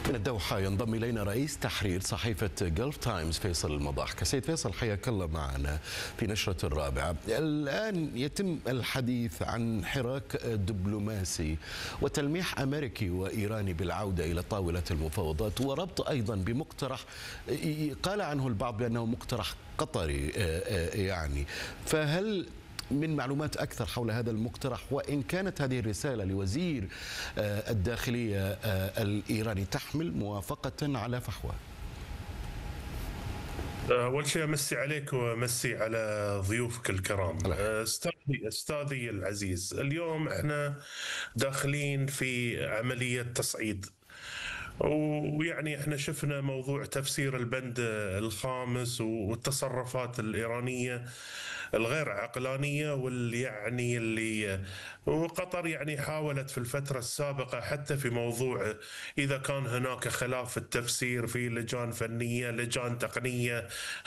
من الدوحة ينضم إلينا رئيس تحرير صحيفة جلف تايمز فيصل المضاحكة. سيد فيصل، حياك الله معنا في نشرة الرابعة. الآن يتم الحديث عن حراك دبلوماسي وتلميح أمريكي وإيراني بالعودة إلى طاولة المفاوضات، وربط أيضا بمقترح قال عنه البعض بأنه مقترح قطري فهل من معلومات أكثر حول هذا المقترح، وإن كانت هذه الرسالة لوزير الداخلية الإيراني تحمل موافقة على فحوى؟ أول شيء أمسي عليك وأمسي على ضيوفك الكرام. أستاذي العزيز، اليوم احنا داخلين في عملية تصعيد، ويعني احنا شفنا موضوع تفسير البند الخامس والتصرفات الإيرانية الغير عقلانية اللي وقطر يعني حاولت في الفترة السابقة حتى في موضوع إذا كان هناك خلاف في التفسير في لجان فنية لجان تقنية